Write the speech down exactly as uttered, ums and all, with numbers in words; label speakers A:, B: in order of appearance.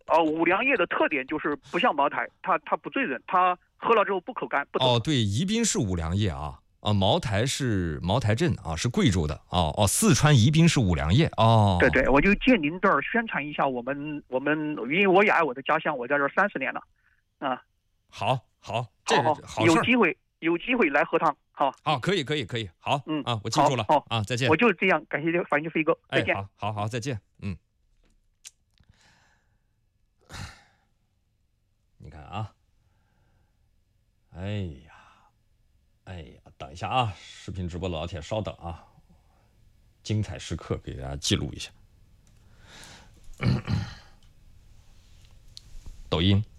A: 呃，五粮液的特点就是不像茅台，它它不醉人，它喝了之后不口干。不
B: 哦，对，宜宾是五粮液啊。啊，茅台是茅台镇啊，是贵州的哦哦，四川宜宾是五粮液哦。
A: 对对，我就借您这儿宣传一下我们我们，因为我也爱我的家乡，我在这儿三十年了，啊，
B: 好，好，这个
A: 好
B: 好事儿，
A: 有机会有机会来喝汤，好，
B: 好，可以可以可以，好，
A: 嗯
B: 啊，我记住了，
A: 好，
B: 啊，再见，
A: 我就是这样，感谢樊俊飞哥，再见，
B: 哎，好好好，再见，嗯，你看啊，哎呀。哎呀，等一下啊！视频直播的老铁，稍等啊，精彩时刻给大家记录一下。抖音。